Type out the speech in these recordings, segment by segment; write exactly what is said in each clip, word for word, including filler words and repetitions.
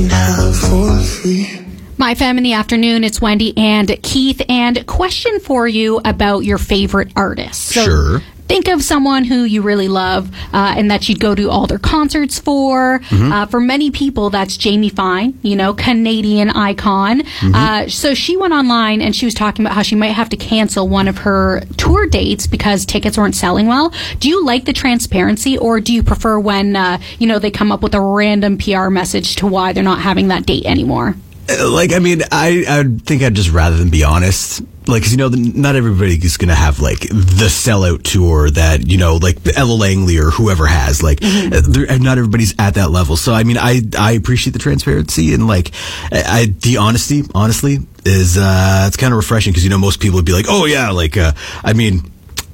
My Femme in the Afternoon, it's Wendy and Keith, and question for you about your favorite artists. So sure. Think of someone who you really love uh, and that you'd go to all their concerts for. Mm-hmm. Uh, for many people, that's Jamie Fine, you know, Canadian icon. Mm-hmm. Uh, so she went online and she was talking about how she might have to cancel one of her tour dates because tickets weren't selling well. Do you like the transparency, or do you prefer when, uh, you know, they come up with a random P R message to why they're not having that date anymore? Like, I mean, I, I think I'd just rather than be honest. Like, 'cause, you know, the, not everybody is going to have, like, the sellout tour that, you know, like Ella Langley or whoever has. Like, mm-hmm. not everybody's at that level. So, I mean, I, I appreciate the transparency and, like, I, the honesty, honestly, is, uh, it's kind of refreshing because, you know, most people would be like, oh, yeah, like, uh, I mean...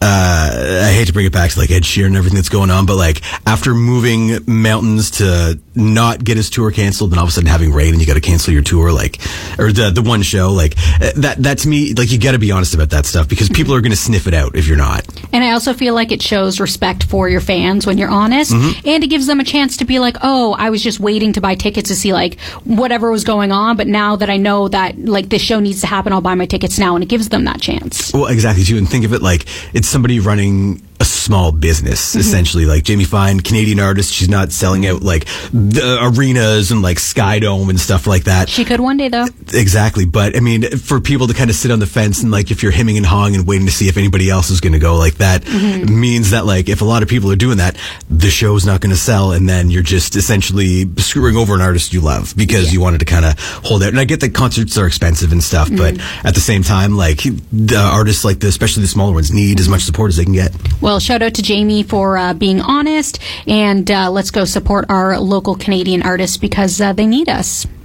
Uh, I hate to bring it back to like Ed Sheeran and everything that's going on, but like after moving mountains to not get his tour canceled and all of a sudden having rain and you got to cancel your tour, like, or the the one show, like that, that to me, like you got to be honest about that stuff because people are going to sniff it out if you're not. And I also feel like it shows respect for your fans when you're honest, mm-hmm. and it gives them a chance to be like, oh, I was just waiting to buy tickets to see like whatever was going on, but now that I know that like this show needs to happen, I'll buy my tickets now, and it gives them that chance. Well, exactly too, and think of it like it's somebody running a small business, mm-hmm. essentially. Like Jamie Fine, Canadian artist, she's not selling out like the arenas and like Sky Dome and stuff like that. She could one day though. Exactly. But I mean, for people to kind of sit on the fence and like if you're hemming and hawing and waiting to see if anybody else is going to go, like that mm-hmm. means that like if a lot of people are doing that, the show's not going to sell, and then you're just essentially screwing over an artist you love because yeah. you wanted to kind of hold out. And I get that concerts are expensive and stuff, mm-hmm. but at the same time, like the artists like the, especially the smaller ones, need as much support as they can get. Well, shout out to Jamie for uh, being honest, and uh, let's go support our local Canadian artists because uh, they need us.